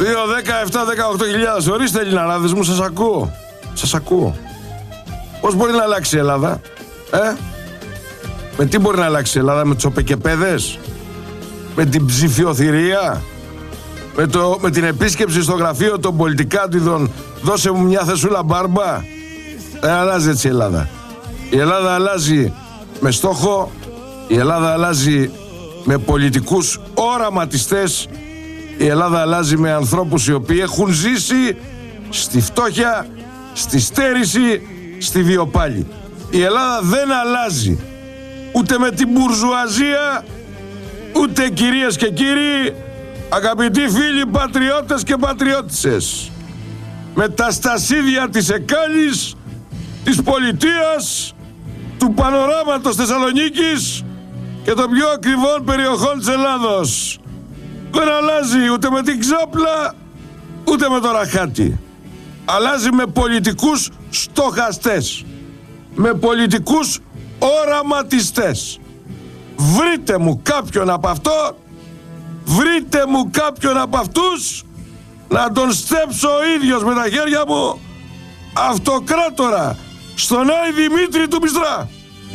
2, 10, 7, 18.000. Ορίστε, Ελληναράδες μου, σας ακούω. Σας ακούω. Πώς μπορεί να αλλάξει η Ελλάδα, Με τι μπορεί να αλλάξει η Ελλάδα, με τους οπεκεπέδες, με την ψηφιοθυρία, με την επίσκεψη στο γραφείο των πολιτικάντιδων, δώσε μου μια θεσούλα μπάρμπα. Δεν αλλάζει έτσι η Ελλάδα. Η Ελλάδα αλλάζει με στόχο, η Ελλάδα αλλάζει με πολιτικούς οραματιστές, η Ελλάδα αλλάζει με ανθρώπους οι οποίοι έχουν ζήσει στη φτώχεια, στη στέρηση, στη βιοπάλη. Η Ελλάδα δεν αλλάζει ούτε με την μπουρζουαζία, ούτε, κυρίες και κύριοι, αγαπητοί φίλοι πατριώτες και πατριώτισσες, με τα στασίδια της Εκάλης, της πολιτείας, του πανοράματος Θεσσαλονίκης και των πιο ακριβών περιοχών της Ελλάδος. Δεν αλλάζει ούτε με την Ξάπλα, ούτε με το Ραχάτι. Αλλάζει με πολιτικούς στοχαστές, με πολιτικούς οραματιστές. Βρείτε μου κάποιον από αυτό, βρείτε μου κάποιον από αυτούς, να τον στέψω ο ίδιος με τα χέρια μου αυτοκράτορα στον Άη Δημήτρη του Μιστρά.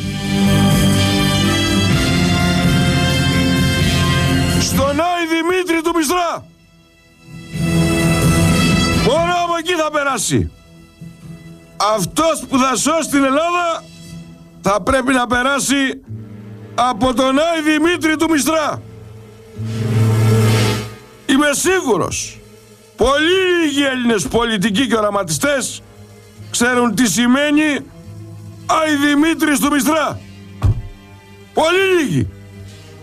Στον Άη Δημήτρη του Μιστρά. Μόνο από εκεί θα περάσει. Αυτός που θα σώσει την Ελλάδα θα πρέπει να περάσει από τον Άη Δημήτρη του Μιστρά. Είμαι σίγουρος πολύ λίγοι Έλληνες πολιτικοί και οραματιστές ξέρουν τι σημαίνει Άη Δημήτρης του Μιστρά. Πολύ λίγοι.